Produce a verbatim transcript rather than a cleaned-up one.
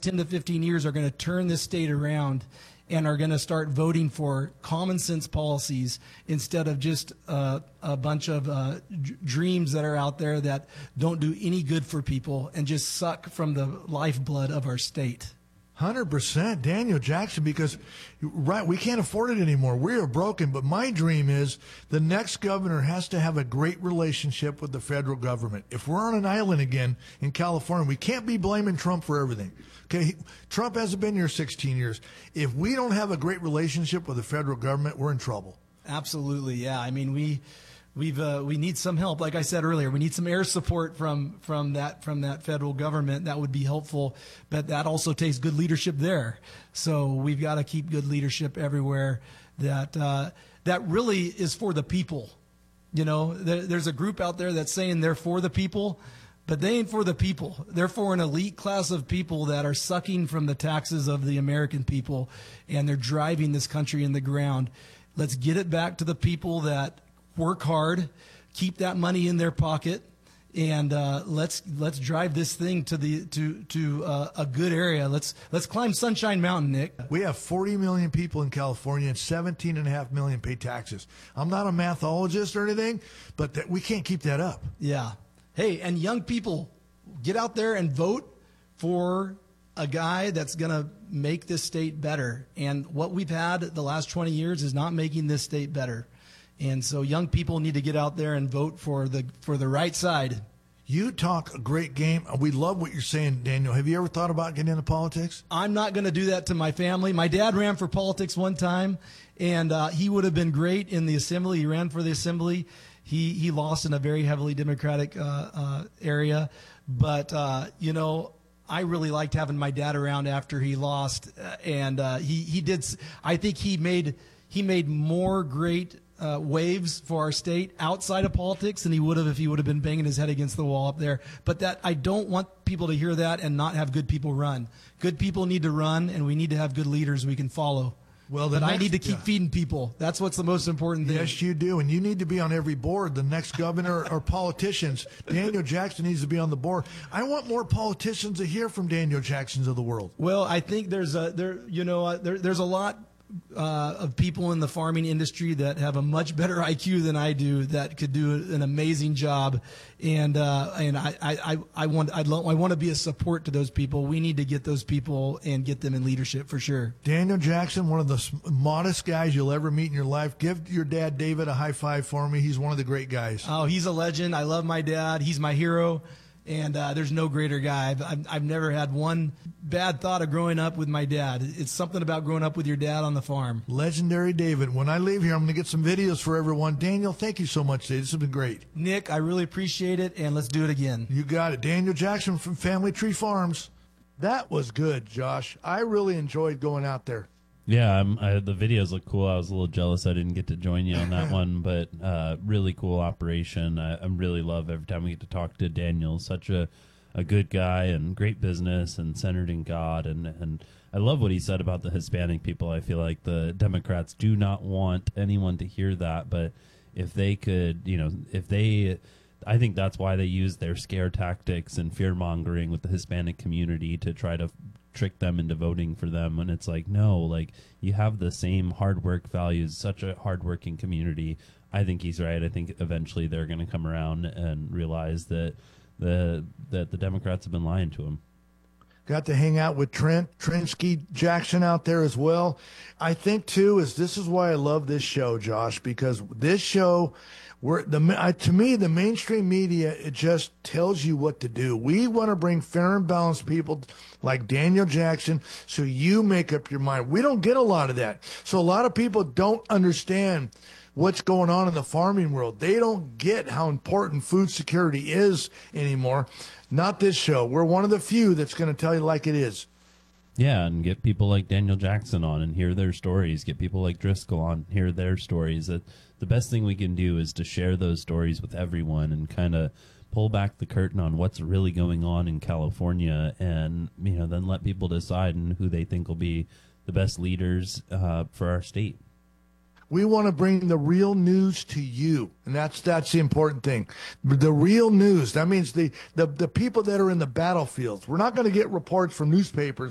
next ten to fifteen years are going to turn this state around and are going to start voting for common sense policies instead of just uh, a bunch of uh, d- dreams that are out there that don't do any good for people and just suck from the lifeblood of our state. one hundred percent Daniel Jackson, because right, we can't afford it anymore. We are broken. But my dream is the next governor has to have a great relationship with the federal government. If we're on an island again in California, we can't be blaming Trump for everything. Okay, Trump hasn't been here sixteen years. If we don't have a great relationship with the federal government, we're in trouble. Absolutely, yeah. I mean, we we've uh, we need some help. Like I said earlier, we need some air support from from that from that federal government. That would be helpful, but that also takes good leadership there. So we've got to keep good leadership everywhere. That uh, that really is for the people. You know, there, there's a group out there that's saying they're for the people, but they ain't for the people. They're for an elite class of people that are sucking from the taxes of the American people, and they're driving this country in the ground. Let's get it back to the people that work hard, keep that money in their pocket, and uh, let's let's drive this thing to the to to uh, a good area. Let's let's climb Sunshine Mountain, Nick. We have forty million people in California, and seventeen and a half million pay taxes. I'm not a mathologist or anything, but that, we can't keep that up. Yeah. Hey, and young people, get out there and vote for a guy that's going to make this state better. And what we've had the last twenty years is not making this state better. And so young people need to get out there and vote for the for the right side. You talk a great game. We love what you're saying, Daniel. Have you ever thought about getting into politics? I'm not going to do that to my family. My dad ran for politics one time, and uh, he would have been great in the assembly. He ran for the assembly. He he lost in a very heavily Democratic uh, uh, area. But, uh, you know, I really liked having my dad around after he lost. Uh, and uh, he, he did – I think he made he made more great – Uh, waves for our state outside of politics than he would have if he would have been banging his head against the wall up there. But that I don't want people to hear that and not have good people run. Good people need to run, and we need to have good leaders we can follow. Well, but next, I need to keep yeah. feeding people. That's what's the most important thing. Yes, you do, and you need to be on every board. The next governor or politicians, Daniel Jackson needs to be on the board. I want more politicians to hear from Daniel Jacksons of the world. Well, I think there's a there. You know, uh, there, there's a lot. Uh, of people in the farming industry that have a much better I Q than I do that could do an amazing job, and uh, and I, I, I want I'd lo- I want to be a support to those people. We need to get those people and get them in leadership for sure. Daniel Jackson, one of the modest guys you'll ever meet in your life. Give your dad David a high five for me. He's one of the great guys. Oh, he's a legend. I love my dad. He's my hero. And uh, there's no greater guy. I've, I've, I've never had one bad thought of growing up with my dad. It's something about growing up with your dad on the farm. Legendary David. When I leave here, I'm going to get some videos for everyone. Daniel, thank you so much today. This has been great. Nick, I really appreciate it, and let's do it again. You got it. Daniel Jackson from Family Tree Farms. That was good, Josh. I really enjoyed going out there. Yeah, I'm, I, the videos look cool. I was a little jealous I didn't get to join you on that one, but uh, really cool operation. I, I really love every time we get to talk to Daniel. Such a, a good guy and great business and centered in God. And, and I love what he said about the Hispanic people. I feel like the Democrats do not want anyone to hear that, but if they could, you know, if they... I think that's why they use their scare tactics and fear-mongering with the Hispanic community to try to trick them into voting for them. And it's like, no, like, you have the same hard work values, such a hard-working community. I think he's right. I think eventually they're going to come around and realize that the that the Democrats have been lying to them. Got to hang out with Trent Trinsky Jackson out there as well. I think, too, is this is why I love this show, Josh, because this show – We're, the, uh, to me, the mainstream media, it just tells you what to do. We want to bring fair and balanced people like Daniel Jackson so you make up your mind. We don't get a lot of that. So a lot of people don't understand what's going on in the farming world. They don't get how important food security is anymore. Not this show. We're one of the few that's going to tell you like it is. Yeah, and get people like Daniel Jackson on and hear their stories. Get people like Driscoll on, hear their stories. That the best thing we can do is to share those stories with everyone and kind of pull back the curtain on what's really going on in California, and you know, then let people decide and who they think will be the best leaders uh, for our state. We want to bring the real news to you, and that's that's the important thing. The real news. That means the, the, the people that are in the battlefields. We're not going to get reports from newspapers